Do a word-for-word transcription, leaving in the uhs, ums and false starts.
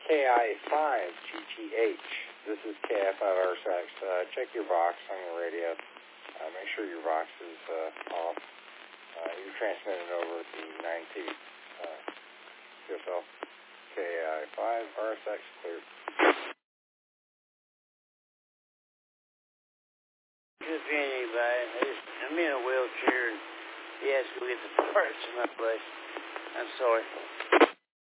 K I five G T H. This is K I five R S X. Uh, check your box on your radio. Uh, make sure your box is uh, off. Uh, you're transmitting over the nine T uh, C S L. K I five R S X cleared. Could be anybody. I'm in a wheelchair and he has to go get the parts in my place. I'm sorry.